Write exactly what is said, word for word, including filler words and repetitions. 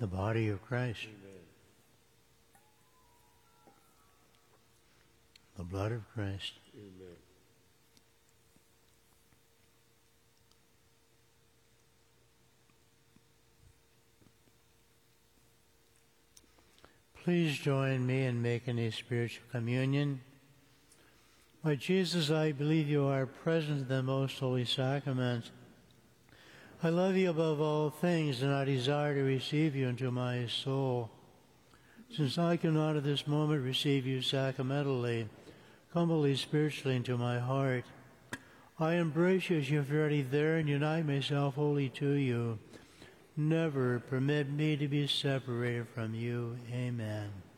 the body of Christ, Amen. the blood of Christ. Amen. Please join me in making a spiritual communion. Lord Jesus, I believe you are present in the most holy sacrament. I love you above all things, and I desire to receive you into my soul. Since I cannot at this moment receive you sacramentally, come wholly spiritually into my heart. I embrace you as you have already there and unite myself wholly to you. Never permit me to be separated from you. Amen.